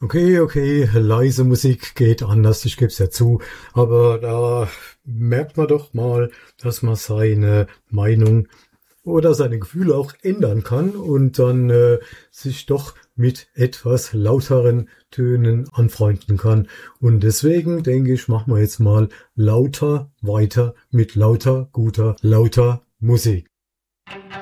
Okay, leise Musik geht anders, ich geb's ja zu, aber da merkt man doch mal, dass man seine Meinung oder seine Gefühle auch ändern kann und dann sich doch mit etwas lauteren Tönen anfreunden kann. Und deswegen denke ich, machen wir jetzt mal lauter weiter mit lauter, guter, lauter Musik.